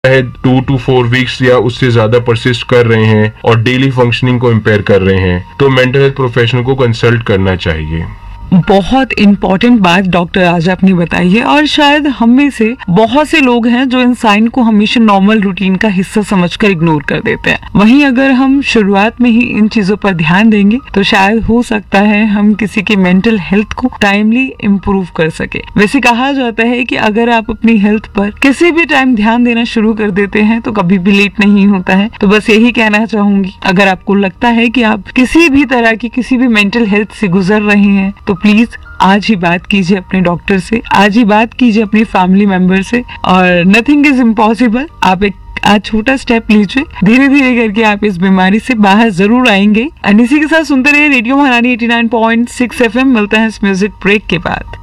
चाहे 2 to 4 weeks या उससे ज्यादा परसिस्ट कर रहे हैं और डेली फंक्शनिंग को इम्पेयर कर रहे हैं, तो मेंटल हेल्थ प्रोफेशनल को कंसल्ट करना चाहिए। बहुत इम्पोर्टेंट बात डॉक्टर आज आपने बताई है, और शायद हम में से बहुत से लोग हैं जो इन साइन को हमेशा नॉर्मल रूटीन का हिस्सा समझकर इग्नोर कर देते हैं। वहीं अगर हम शुरुआत में ही इन चीजों पर ध्यान देंगे तो शायद हो सकता है हम किसी की मेंटल हेल्थ को टाइमली इम्प्रूव कर सके। वैसे कहा जाता है कि अगर आप अपनी हेल्थ पर किसी भी टाइम ध्यान देना शुरू कर देते हैं तो कभी भी लेट नहीं होता है। तो बस यही कहना चाहूंगी, अगर आपको लगता है कि आप किसी भी तरह की किसी भी मेंटल हेल्थ से गुजर रहे हैं तो प्लीज आज ही बात कीजिए अपने डॉक्टर से, आज ही बात कीजिए अपनी फैमिली मेंबर से, और नथिंग इज इम्पॉसिबल। आप एक आज छोटा स्टेप लीजिए, धीरे धीरे करके आप इस बीमारी से बाहर जरूर आएंगे। इसी के साथ सुनते रहिए रेडियो महारानी 89.6 FM। मिलता है इस म्यूजिक ब्रेक के बाद।